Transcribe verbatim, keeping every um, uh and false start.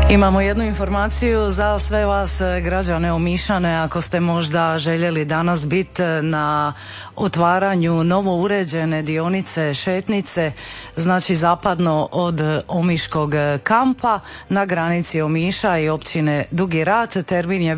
Imamo jednu informaciju za sve vas građane Omišane, ako ste možda željeli danas biti na otvaranju novo uređene dionice šetnice, znači zapadno od Omiškog kampa na granici Omiša i općine Dugi Rat. Termin je